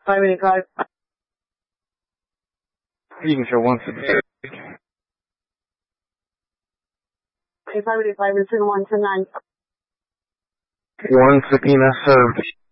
585. You can show one subpoena. Okay, 585, return 129. One subpoena served.